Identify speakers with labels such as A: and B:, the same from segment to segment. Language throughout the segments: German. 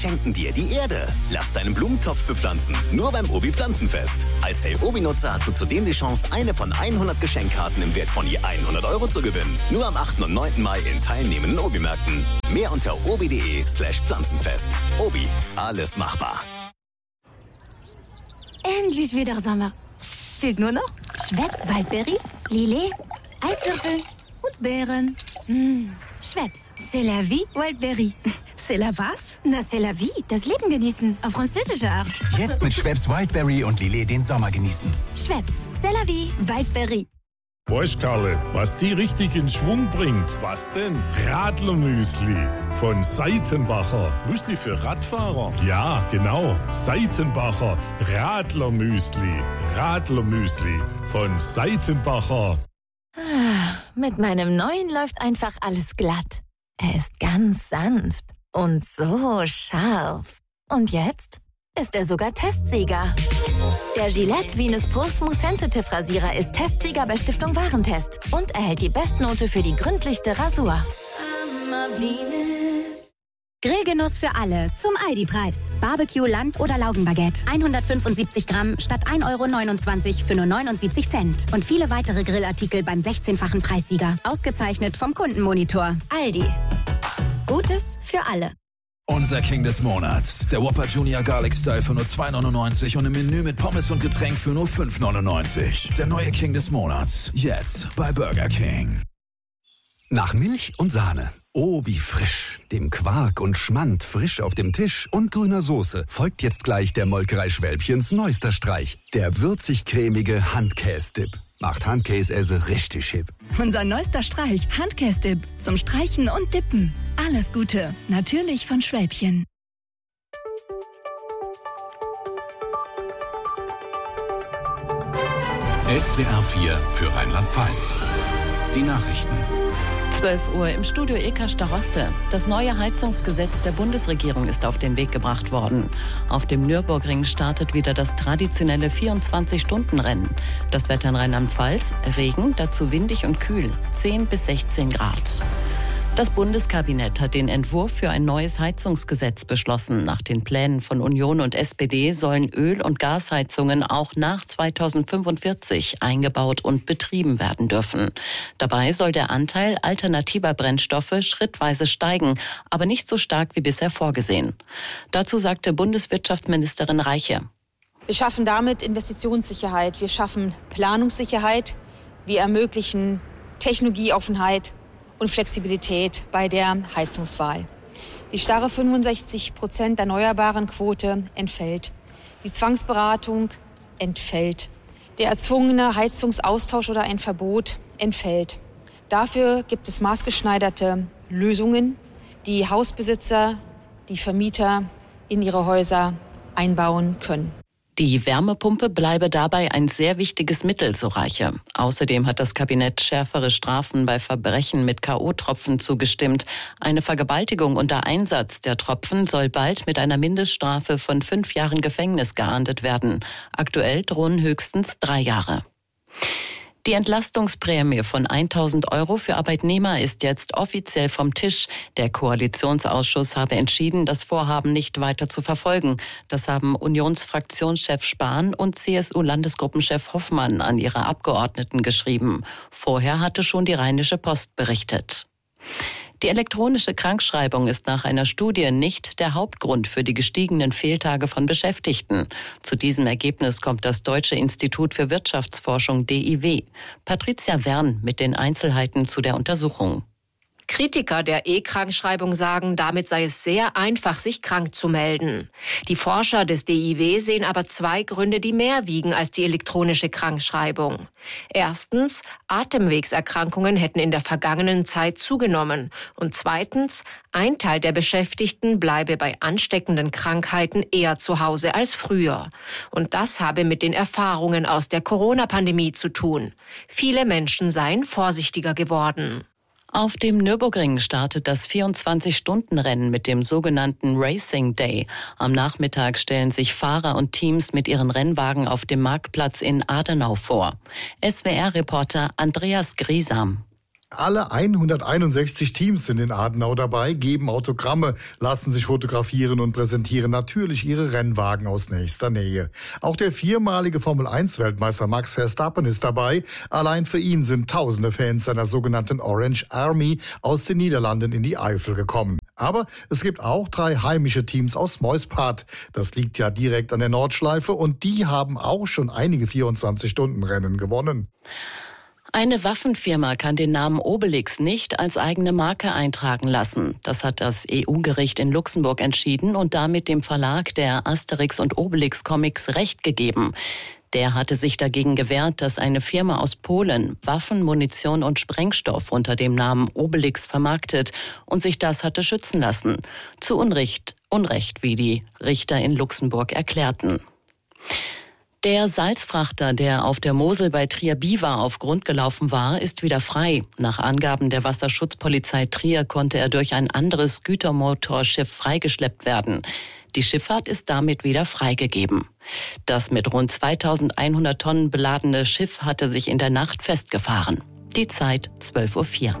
A: Schenken dir die Erde. Lass deinen Blumentopf bepflanzen. Nur beim Obi Pflanzenfest. Als Hey Obi-Nutzer hast du zudem die Chance, eine von 100 Geschenkkarten im Wert von je 100 € zu gewinnen. Nur am 8. und 9. Mai in teilnehmenden Obi-Märkten. Mehr unter obi.de/Pflanzenfest. Obi, alles machbar.
B: Endlich wieder Sommer. Fehlt nur noch Schweppes Waldberry, Lillet, Eiswürfel und Beeren. Schweppes, c'est la vie, Wildberry.
C: C'est la was?
B: Na, c'est la vie, das Leben genießen, auf französische Art.
D: Jetzt mit Schweppes Wildberry und Lillet den Sommer genießen.
B: Schweppes, c'est la vie, Wildberry.
E: Weißt Karle, was die richtig in Schwung bringt? Was denn? Radlermüsli von Seitenbacher. Müsli für Radfahrer? Ja, genau. Seitenbacher Radlermüsli. Radlermüsli von Seitenbacher.
C: Mit meinem neuen läuft einfach alles glatt. Er ist ganz sanft und so scharf. Und jetzt ist er sogar Testsieger. Der Gillette Venus Pro Smooth Sensitive Rasierer ist Testsieger bei Stiftung Warentest und erhält die Bestnote für die gründlichste Rasur.
F: Grillgenuss für alle zum Aldi-Preis. Barbecue, Land- oder Laugenbaguette. 175 Gramm statt 1,29 € für nur 79 Cent. Und viele weitere Grillartikel beim 16-fachen Preissieger. Ausgezeichnet vom Kundenmonitor. Aldi. Gutes für alle.
G: Unser King des Monats. Der Whopper Junior Garlic Style für nur 2,99 € und im Menü mit Pommes und Getränk für nur 5,99 €. Der neue King des Monats. Jetzt bei Burger King.
H: Nach Milch und Sahne. Oh, wie frisch. Dem Quark und Schmand frisch auf dem Tisch und grüner Soße folgt jetzt gleich der Molkerei Schwälbchens neuester Streich. Der würzig-cremige Handkäse-Dip. Macht Handkäse richtig hip.
C: Unser neuester Streich, Handkäse-Dip. Zum Streichen und Dippen. Alles Gute. Natürlich von Schwälbchen.
I: SWR 4 für Rheinland-Pfalz. Die Nachrichten.
J: 12 Uhr im Studio Eka Staroste. Das neue Heizungsgesetz der Bundesregierung ist auf den Weg gebracht worden. Auf dem Nürburgring startet wieder das traditionelle 24-Stunden-Rennen. Das Wetter in Rheinland-Pfalz, Regen, dazu windig und kühl, 10 bis 16 Grad. Das Bundeskabinett hat den Entwurf für ein neues Heizungsgesetz beschlossen. Nach den Plänen von Union und SPD sollen Öl- und Gasheizungen auch nach 2045 eingebaut und betrieben werden dürfen. Dabei soll der Anteil alternativer Brennstoffe schrittweise steigen, aber nicht so stark wie bisher vorgesehen. Dazu sagte Bundeswirtschaftsministerin Reiche.
K: Wir schaffen damit Investitionssicherheit, wir schaffen Planungssicherheit, wir ermöglichen Technologieoffenheit und Flexibilität bei der Heizungswahl. Die starre 65% erneuerbaren Quote entfällt. Die Zwangsberatung entfällt. Der erzwungene Heizungsaustausch oder ein Verbot entfällt. Dafür gibt es maßgeschneiderte Lösungen, die Hausbesitzer, die Vermieter in ihre Häuser einbauen können.
J: Die Wärmepumpe bleibe dabei ein sehr wichtiges Mittel, so Reiche. Außerdem hat das Kabinett schärfere Strafen bei Verbrechen mit K.O.-Tropfen zugestimmt. Eine Vergewaltigung unter Einsatz der Tropfen soll bald mit einer Mindeststrafe von 5 Jahren Gefängnis geahndet werden. Aktuell drohen höchstens 3 Jahre. Die Entlastungsprämie von 1.000 € für Arbeitnehmer ist jetzt offiziell vom Tisch. Der Koalitionsausschuss habe entschieden, das Vorhaben nicht weiter zu verfolgen. Das haben Unionsfraktionschef Spahn und CSU-Landesgruppenchef Hoffmann an ihre Abgeordneten geschrieben. Vorher hatte schon die Rheinische Post berichtet. Die elektronische Krankschreibung ist nach einer Studie nicht der Hauptgrund für die gestiegenen Fehltage von Beschäftigten. Zu diesem Ergebnis kommt das Deutsche Institut für Wirtschaftsforschung DIW. Patricia Wern mit den Einzelheiten zu der Untersuchung.
L: Kritiker der E-Krankschreibung sagen, damit sei es sehr einfach, sich krank zu melden. Die Forscher des DIW sehen aber 2 Gründe, die mehr wiegen als die elektronische Krankschreibung. Erstens, Atemwegserkrankungen hätten in der vergangenen Zeit zugenommen. Und zweitens, ein Teil der Beschäftigten bleibe bei ansteckenden Krankheiten eher zu Hause als früher. Und das habe mit den Erfahrungen aus der Corona-Pandemie zu tun. Viele Menschen seien vorsichtiger geworden.
J: Auf dem Nürburgring startet das 24-Stunden-Rennen mit dem sogenannten Racing Day. Am Nachmittag stellen sich Fahrer und Teams mit ihren Rennwagen auf dem Marktplatz in Adenau vor. SWR-Reporter Andreas Griesam.
M: Alle 161 Teams sind in Adenau dabei, geben Autogramme, lassen sich fotografieren und präsentieren natürlich ihre Rennwagen aus nächster Nähe. Auch der viermalige Formel-1-Weltmeister Max Verstappen ist dabei. Allein für ihn sind tausende Fans seiner sogenannten Orange Army aus den Niederlanden in die Eifel gekommen. Aber es gibt auch 3 heimische Teams aus Meuspart. Das liegt ja direkt an der Nordschleife und die haben auch schon einige 24-Stunden-Rennen gewonnen.
J: Eine Waffenfirma kann den Namen Obelix nicht als eigene Marke eintragen lassen. Das hat das EU-Gericht in Luxemburg entschieden und damit dem Verlag der Asterix und Obelix Comics Recht gegeben. Der hatte sich dagegen gewehrt, dass eine Firma aus Polen Waffen, Munition und Sprengstoff unter dem Namen Obelix vermarktet und sich das hatte schützen lassen. Zu Unrecht, wie die Richter in Luxemburg erklärten. Der Salzfrachter, der auf der Mosel bei Trier-Biwa auf Grund gelaufen war, ist wieder frei. Nach Angaben der Wasserschutzpolizei Trier konnte er durch ein anderes Gütermotorschiff freigeschleppt werden. Die Schifffahrt ist damit wieder freigegeben. Das mit rund 2100 Tonnen beladene Schiff hatte sich in der Nacht festgefahren. Die Zeit 12:04 Uhr.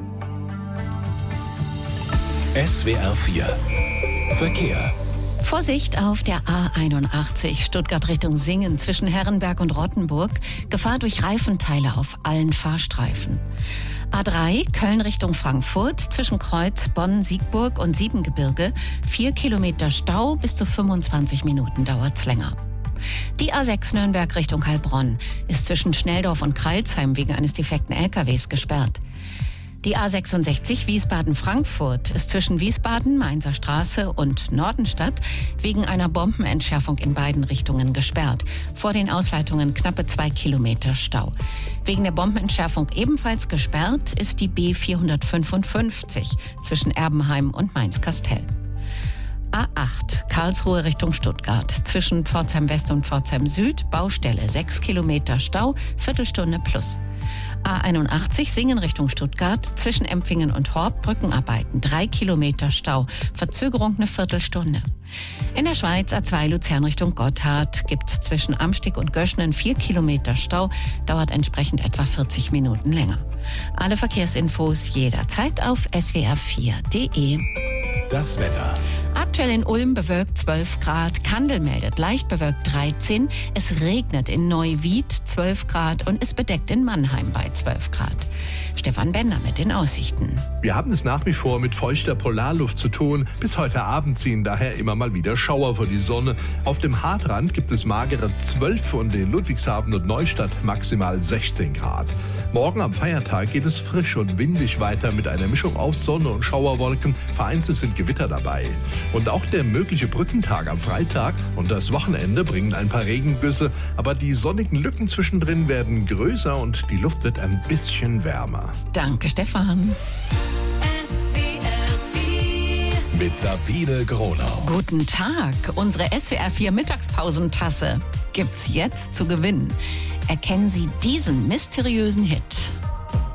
I: SWR 4 Verkehr.
N: Vorsicht auf der A81 Stuttgart Richtung Singen zwischen Herrenberg und Rottenburg. Gefahr durch Reifenteile auf allen Fahrstreifen. A3 Köln Richtung Frankfurt zwischen Kreuz, Bonn, Siegburg und Siebengebirge. 4 Kilometer Stau, bis zu 25 Minuten dauert's länger. Die A6 Nürnberg Richtung Heilbronn ist zwischen Schnelldorf und Kreilsheim wegen eines defekten LKWs gesperrt. Die A66 Wiesbaden-Frankfurt ist zwischen Wiesbaden, Mainzer Straße und Nordenstadt wegen einer Bombenentschärfung in beiden Richtungen gesperrt. Vor den Ausleitungen knappe 2 Kilometer Stau. Wegen der Bombenentschärfung ebenfalls gesperrt ist die B455 zwischen Erbenheim und Mainz-Kastel. A8 Karlsruhe Richtung Stuttgart zwischen Pforzheim West und Pforzheim Süd, Baustelle 6 Kilometer Stau, Viertelstunde plus. A81 Singen Richtung Stuttgart zwischen Empfingen und Horb, Brückenarbeiten 3 Kilometer Stau, Verzögerung eine Viertelstunde. In der Schweiz A2 Luzern Richtung Gotthard gibt's zwischen Amstig und Göschnen 4 Kilometer Stau, dauert entsprechend etwa 40 Minuten länger. Alle Verkehrsinfos jederzeit auf swr4.de.
I: Das Wetter.
N: Aktuell in Ulm bewölkt 12 Grad, Kandel meldet leicht bewölkt 13, es regnet in Neuwied 12 Grad und ist bedeckt in Mannheim bei 12 Grad. Stefan Bender mit den Aussichten.
O: Wir haben es nach wie vor mit feuchter Polarluft zu tun. Bis heute Abend ziehen daher immer mal wieder Schauer vor die Sonne. Auf dem Hartrand gibt es magere 12 und in Ludwigshafen und Neustadt maximal 16 Grad. Morgen am Feiertag geht es frisch und windig weiter mit einer Mischung aus Sonne und Schauerwolken. Vereinzelt sind Gewitter dabei. Und auch der mögliche Brückentag am Freitag und das Wochenende bringen ein paar Regengüsse. Aber die sonnigen Lücken zwischendrin werden größer und die Luft wird ein bisschen wärmer.
N: Danke, Stefan.
I: Mit Sabine Gronau.
N: Guten Tag. Unsere SWR4 Mittagspausentasse gibt's jetzt zu gewinnen. Erkennen Sie diesen mysteriösen Hit.